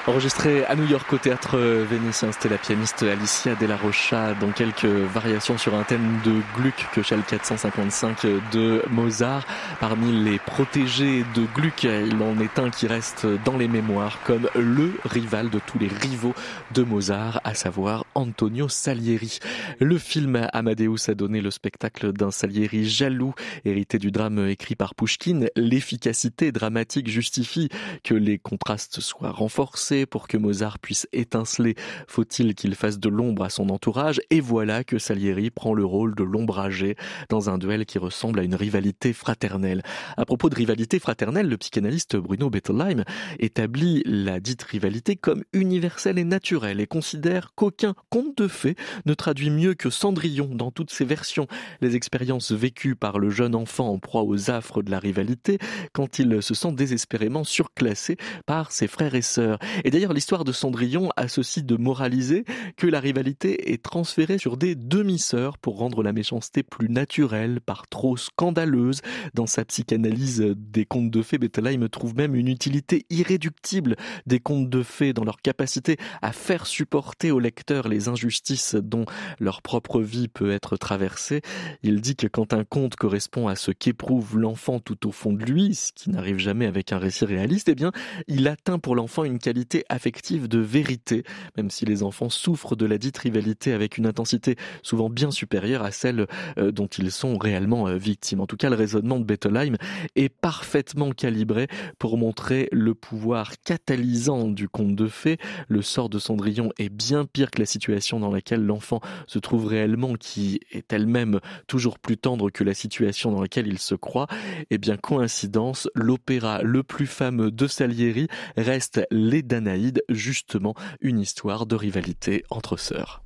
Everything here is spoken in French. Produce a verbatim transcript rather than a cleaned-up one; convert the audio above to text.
Enregistré à New York au théâtre vénitien, c'était la pianiste Alicia Della Rocha dans quelques variations sur un thème de Gluck que Chal quatre cent cinquante-cinq de Mozart. Parmi les protégés de Gluck, il en est un qui reste dans les mémoires comme le rival de tous les rivaux de Mozart, à savoir Antonio Salieri. Le film Amadeus a donné le spectacle d'un Salieri jaloux, hérité du drame écrit par Pouchkine. L'efficacité dramatique justifie que les contrastes soient renforcés. Pour que Mozart puisse étinceler, faut-il qu'il fasse de l'ombre à son entourage, et voilà que Salieri prend le rôle de l'ombragé dans un duel qui ressemble à une rivalité fraternelle. À propos de rivalité fraternelle, le psychanalyste Bruno Bettelheim établit la dite rivalité comme universelle et naturelle et considère qu'aucun conte de fées ne traduit mieux que Cendrillon dans toutes ses versions les expériences vécues par le jeune enfant en proie aux affres de la rivalité quand il se sent désespérément surclassé par ses frères et sœurs. Et d'ailleurs, l'histoire de Cendrillon a ceci de moraliser que la rivalité est transférée sur des demi-sœurs pour rendre la méchanceté plus naturelle, par trop scandaleuse. Dans sa psychanalyse des contes de fées, Bettelheim trouve même une utilité irréductible des contes de fées dans leur capacité à faire supporter aux lecteurs les injustices dont leur propre vie peut être traversée. Il dit que quand un conte correspond à ce qu'éprouve l'enfant tout au fond de lui, ce qui n'arrive jamais avec un récit réaliste, eh bien, il atteint pour l'enfant une qualité affective de vérité, même si les enfants souffrent de la dite rivalité avec une intensité souvent bien supérieure à celle euh, dont ils sont réellement euh, victimes. En tout cas, le raisonnement de Bettelheim est parfaitement calibré pour montrer le pouvoir catalysant du conte de fées. Le sort de Cendrillon est bien pire que la situation dans laquelle l'enfant se trouve réellement, qui est elle-même toujours plus tendre que la situation dans laquelle il se croit. Eh bien, coïncidence, l'opéra le plus fameux de Salieri reste Les Danaïdes, justement une histoire de rivalité entre sœurs.